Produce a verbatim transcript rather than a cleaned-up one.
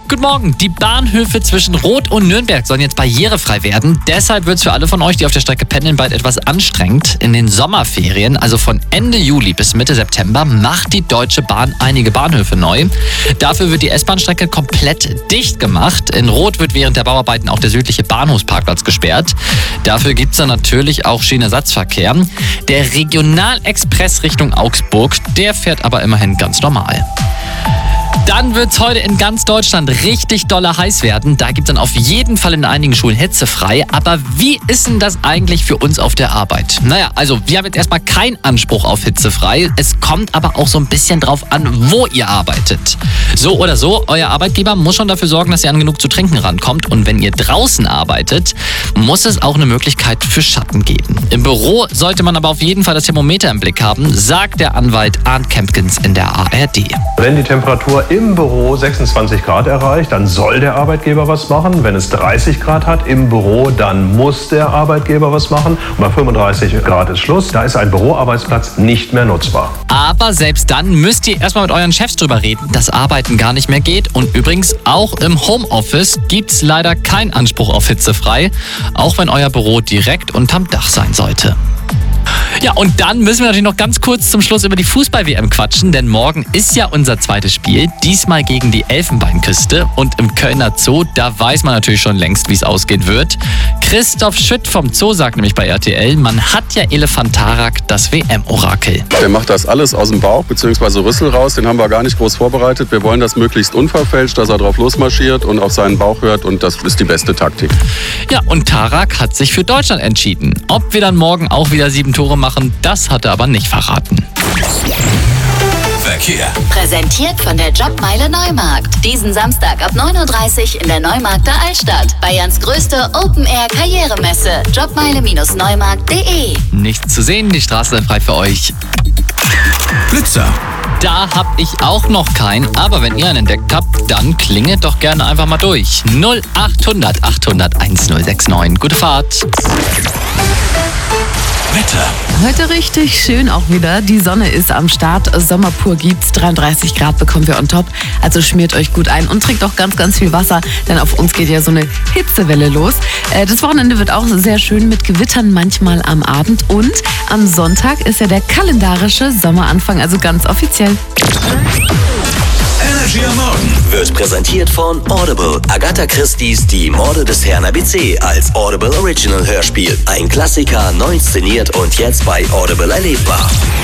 Guten Morgen. Die Bahnhöfe zwischen Roth und Nürnberg sollen jetzt barrierefrei werden. Deshalb wird es für alle von euch, die auf der Strecke pendeln, bald etwas anstrengend. In den Sommerferien, also von Ende Juli bis Mitte September, macht die Deutsche Bahn einige Bahnhöfe neu. Dafür wird die S-Bahn-Strecke komplett dicht gemacht. In Roth wird während der Bauarbeiten auch der südliche Bahnhofsparkplatz gesperrt. Dafür gibt es dann natürlich auch Schienenersatzverkehr. Der Regionalexpress Richtung Augsburg, der fährt aber immerhin ganz normal. Dann wird es heute in ganz Deutschland richtig doller heiß werden. Da gibt es dann auf jeden Fall in einigen Schulen hitzefrei. Aber wie ist denn das eigentlich für uns auf der Arbeit? Naja, also wir haben jetzt erstmal keinen Anspruch auf hitzefrei. Es kommt aber auch so ein bisschen drauf an, wo ihr arbeitet. So oder so, euer Arbeitgeber muss schon dafür sorgen, dass ihr an genug zu trinken rankommt. Und wenn ihr draußen arbeitet, muss es auch eine Möglichkeit für Schatten geben. Im Büro sollte man aber auf jeden Fall das Thermometer im Blick haben, sagt der Anwalt Arndt Kempkens in der A R D. Wenn die Temperatur im Büro sechsundzwanzig Grad erreicht, dann soll der Arbeitgeber was machen. Wenn es dreißig Grad hat im Büro, dann muss der Arbeitgeber was machen. Und bei fünfunddreißig Grad ist Schluss. Da ist ein Büroarbeitsplatz nicht mehr nutzbar. Aber selbst dann müsst ihr erstmal mit euren Chefs drüber reden, dass Arbeiten gar nicht mehr geht. Und übrigens, auch im Homeoffice gibt es leider keinen Anspruch auf hitzefrei, auch wenn euer Büro direkt unterm Dach sein sollte. Ja, und dann müssen wir natürlich noch ganz kurz zum Schluss über die Fußball-W M quatschen, denn morgen ist ja unser zweites Spiel, diesmal gegen die Elfenbeinküste. Und im Kölner Zoo, da weiß man natürlich schon längst, wie es ausgehen wird. Christoph Schütt vom Zoo sagt nämlich bei R T L, man hat ja Elefantarak, das W M-Orakel. Der macht das alles aus dem Bauch bzw. Rüssel raus, den haben wir gar nicht groß vorbereitet. Wir wollen das möglichst unverfälscht, dass er drauf losmarschiert und auf seinen Bauch hört, und das ist die beste Taktik. Ja, und Tarak hat sich für Deutschland entschieden. Ob wir dann morgen auch wieder sieben Tore machen, das hat er aber nicht verraten. Verkehr. Präsentiert von der Jobmeile Neumarkt. Diesen Samstag ab neun Uhr dreißig in der Neumarkter Altstadt. Bayerns größte Open-Air-Karrieremesse. Jobmeile Neumarkt punkt de. Nichts zu sehen, die Straße ist frei für euch. Blitzer. Da hab ich auch noch keinen, aber wenn ihr einen entdeckt habt, dann klingelt doch gerne einfach mal durch. null achthundert achthundert1069. Gute Fahrt. Wetter. Heute richtig schön auch wieder. Die Sonne ist am Start. Sommer pur gibt's. dreiunddreißig Grad bekommen wir on top. Also schmiert euch gut ein und trinkt auch ganz, ganz viel Wasser, denn auf uns geht ja so eine Hitzewelle los. Das Wochenende wird auch sehr schön mit Gewittern, manchmal am Abend. Und am Sonntag ist ja der kalendarische Sommeranfang, also ganz offiziell. Energy am Morgen wird präsentiert von Audible. Agatha Christie's Die Morde des Herrn A B C als Audible Original Hörspiel. Ein Klassiker, neu inszeniert und jetzt bei Audible erlebbar.